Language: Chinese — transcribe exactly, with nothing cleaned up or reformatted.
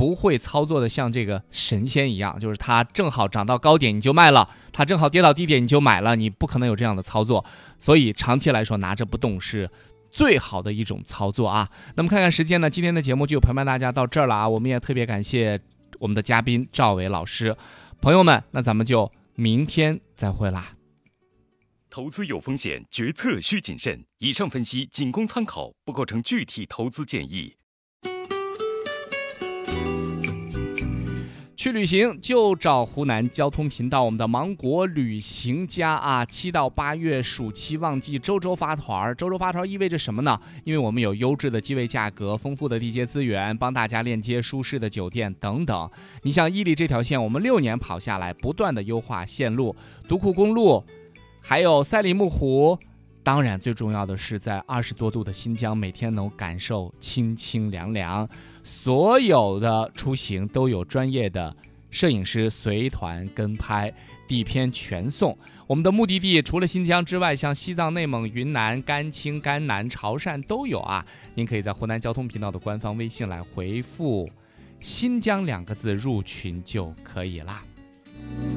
不会操作的像这个神仙一样，就是它正好涨到高点你就卖了，它正好跌到低点你就买了，你不可能有这样的操作。所以长期来说拿着不动是最好的一种操作啊。那么看看时间呢，今天的节目就陪伴大家到这儿了啊。我们也特别感谢我们的嘉宾赵伟老师。朋友们，那咱们就明天再会啦。 投资有风险，决策需谨慎。以上分析仅供参考，不构成具体投资建议。 去旅行就找湖南交通频道，我们的芒果旅行家啊，七到八月暑期旺季周周发团。周周发团意味着什么呢？因为我们有优质的机位价格、丰富的地接资源，帮大家链接舒适的酒店等等。你像伊犁这条线，我们六年跑下来，不断的优化线路，独库公路，还有赛里木湖。当然最重要的是在二十多度的新疆，每天能感受清清凉凉。所有的出行都有专业的摄影师随团跟拍，底片全送。我们的目的地除了新疆之外，像西藏、内蒙、云南、甘青、甘南、潮汕都有啊。您可以在湖南交通频道的官方微信来回复新疆两个字入群就可以啦。